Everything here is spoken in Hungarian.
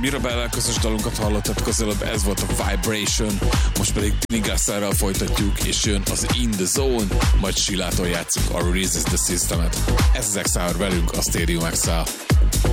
Mirabellel közös dalunkat hallottatok az előbb, ez volt a Vibration, most pedig Tini Gasserrel folytatjuk, és jön az In The Zone, majd Shillától játszunk a Resist The System-et. Ez az Exile velünk a Stadium Exile.